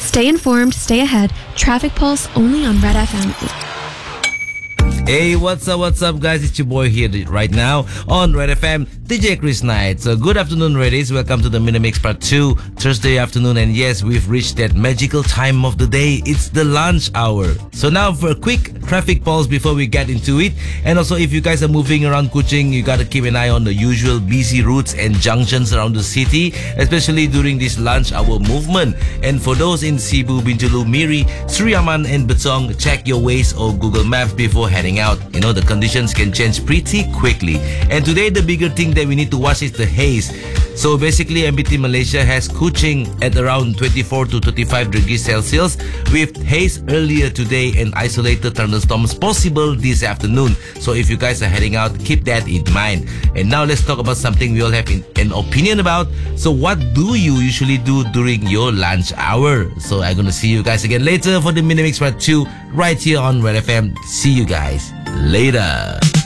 Stay informed, stay ahead. Traffic Pulse only on Red FM. Hey, what's up, guys? It's your boy here right now on Red FM, DJ Chris Knight. So good afternoon, Reddies. Welcome to the Minimix Part 2, Thursday afternoon. And yes, we've reached that magical time of the day. It's the lunch hour. So now for a quick traffic pulse before we get into it. And also, if you guys are moving around Kuching, you gotta keep an eye on the usual busy routes and junctions around the city, especially during this lunch hour movement. And for those in Cebu, Bintulu, Miri, Suriaman, and Betong, check your Waze or Google Maps before heading out. You know, the conditions can change pretty quickly. And today, the bigger thing that we need to watch is the haze. So basically, MBT Malaysia has Kuching at around 24 to 35 degrees Celsius with haze earlier today and isolated thunderstorms possible this afternoon. So if you guys are heading out, keep that in mind. And now let's talk about something we all have an opinion about. So what do you usually do during your lunch hour? So I'm gonna see you guys again later for the Minimix Part 2 right here on Red FM. See you guys later.